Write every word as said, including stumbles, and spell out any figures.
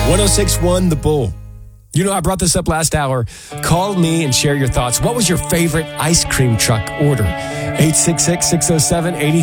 one oh six point one The Bull. You know, I brought this up last hour. Call me and share your thoughts. What was your favorite ice cream truck order? eight six six, six oh seven, eight